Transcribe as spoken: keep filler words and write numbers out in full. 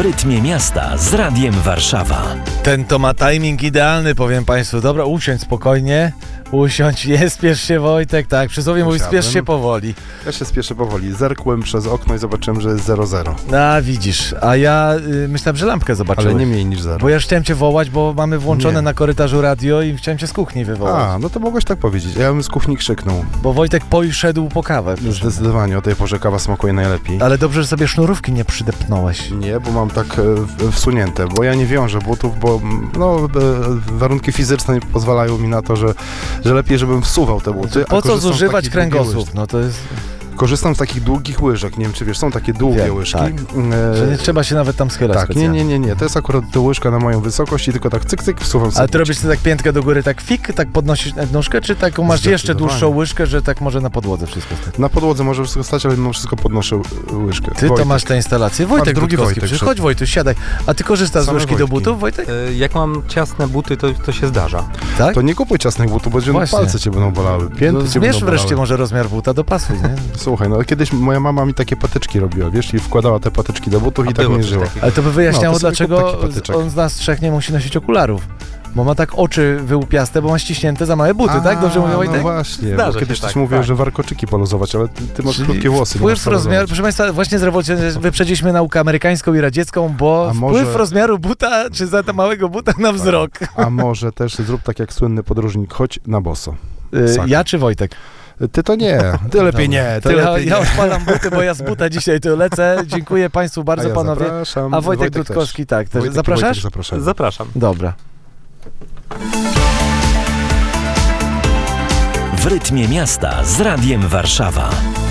rytmie miasta z Radiem Warszawa. Ten to ma timing idealny, powiem Państwu. Dobra, usiądź spokojnie. Usiądź, nie spiesz się, Wojtek, tak. Przysłowie mówi, spiesz się powoli. Ja się spieszę powoli. Zerkłem przez okno i zobaczyłem, że jest zero zero. A, widzisz. A ja y, myślałem, że lampkę zobaczyłem. Ale nie mniej niż zero. Bo ja już chciałem cię wołać, bo mamy włączone Nie. na korytarzu radio i chciałem cię z kuchni wywołać. A, no to mogłeś tak powiedzieć. Ja bym z kuchni krzyknął. Bo Wojtek poszedł po kawę. Zdecydowanie, o tej porze kawa smakuje najlepiej. Ale dobrze, że sobie sznurówki nie przydepnąłeś. Nie, bo mam tak e, wsunięte, bo ja nie wiążę butów, bo no, e, warunki fizyczne nie pozwalają mi na to, że, że lepiej, żebym wsuwał te buty. Po a co zużywać z takich kręgosłup? długich łyżek. No to jest... Korzystam z takich długich łyżek, nie wiem czy wiesz, są takie długie Wiem, łyżki. tak. E, Że nie trzeba się nawet tam schylać tak, nie, specjalnie. nie, nie, nie, to jest akurat ta łyżka na moją wysokość i tylko tak cyk, cyk, wsuwam sobie. Ale ty robisz to tak piętkę do góry, tak fik, tak podnosisz nóżkę, czy taką masz jeszcze Zdecydowanie. dłuższą łyżkę, że tak może na podłodze wszystko stać? Na podłodze może wszystko stać, ale mimo wszystko podnoszę łyżkę. Ty Wojtek. to masz tę instalację. Wojtek drugi Budkowski, Wojtek przecież przed- chodź Wojtuś, siadaj. A ty korzystasz z Same łyżki do Wojtki. butów, Wojtek? E, Jak mam ciasne buty, to, to się zdarza. Tak? To nie kupuj ciasnych butów, bo Właśnie. palce cię będą bolały, pięty No, cię zmierz będą wreszcie bolały. może rozmiar buta, dopasuj, nie? Słuchaj, no kiedyś moja mama mi takie patyczki robiła, wiesz, i wkładała te patyczki do butów A i tak było mnie coś żyła. takiego. Ale to by wyjaśniało, No, to sobie kup dlaczego taki patyczek. on z nas trzech nie musi nosić okularów. Bo ma tak oczy wyłupiaste, bo ma ściśnięte za małe buty, A, tak? Dobrze mówię, no Wojtek? właśnie, Zdarza bo się kiedyś tak, też mówiłem, tak. że warkoczyki poluzować, ale ty, ty masz Czyli krótkie włosy. nie Wpływ masz rozmiaru, poluzować. proszę Państwa, właśnie z rewolucją wyprzedziliśmy naukę amerykańską i radziecką, bo A może- wpływ rozmiaru buta, czy za małego buta na wzrok. A może też zrób tak jak słynny podróżnik, chodź na boso. Y, Sak. Ja czy Wojtek? Ty to nie, ty lepiej nie, To ty ja, lepiej ja nie. odpalam buty, bo ja z buta dzisiaj tu lecę. Dziękuję Państwu bardzo, A ja panowie. zapraszam. A Wojtek też. Dudkowski, tak. Też. Wojtek i Zapraszasz? Wojtek zapraszają. Zapraszam. Dobra. W rytmie miasta z Radiem Warszawa.